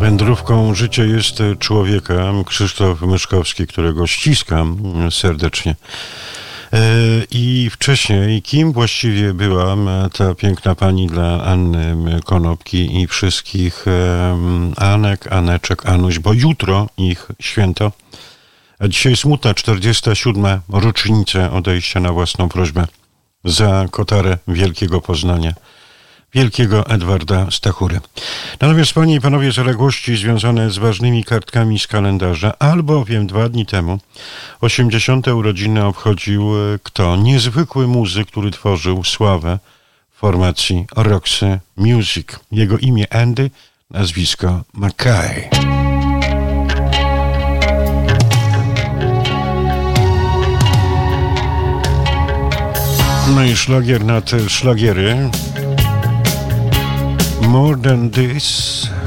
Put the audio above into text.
Wędrówką życie jest człowieka. Krzysztof Myszkowski, którego ściskam serdecznie. I wcześniej, kim właściwie była ta piękna pani dla Anny Konopki i wszystkich Anek, Aneczek, Anuś, bo jutro ich święto, a dzisiaj smutna 47. rocznica odejścia na własną prośbę za kotarę Wielkiego Poznania, wielkiego Edwarda Stachury. Natomiast, panie i panowie, zaległości związane z ważnymi kartkami z kalendarza, albowiem 2 dni temu 80. urodziny obchodził kto? Niezwykły muzyk, który tworzył sławę formacji Roxy Music. Jego imię Andy, nazwisko Mackay. No i szlagier nad szlagiery. More Than This,